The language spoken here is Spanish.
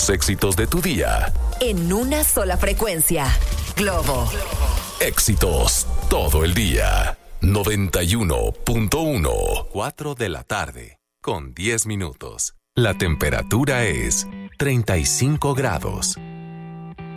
Los éxitos de tu día. En una sola frecuencia. Globo. Éxitos todo el día. 91.1. 4 de la tarde, con 10 minutos. La temperatura es 35 grados.